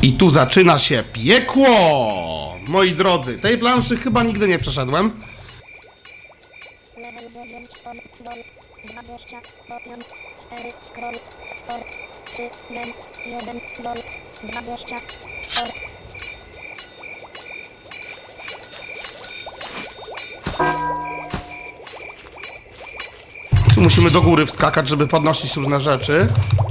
I tu zaczyna się piekło! Moi drodzy, tej planszy chyba nigdy nie przeszedłem. Level 9, on, 0, 20, potion, 4, scroll, sport, 3, gen, 1, gol, 20, sport. Tu musimy do góry wskakać, żeby podnosić różne rzeczy.